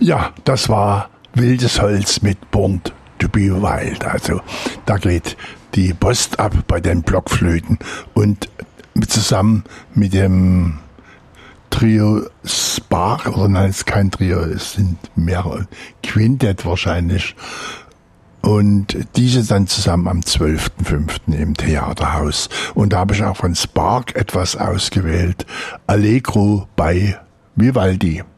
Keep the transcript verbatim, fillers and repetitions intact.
Ja, das war Wildes Holz mit Born to be Wild. Also da geht die Post ab bei den Blockflöten und zusammen mit dem Trio Spark, oder nein, es ist kein Trio, es sind mehrere, Quintett wahrscheinlich. Und diese dann zusammen am zwölften fünften im Theaterhaus. Und da habe ich auch von Spark etwas ausgewählt. Allegro bei Vivaldi.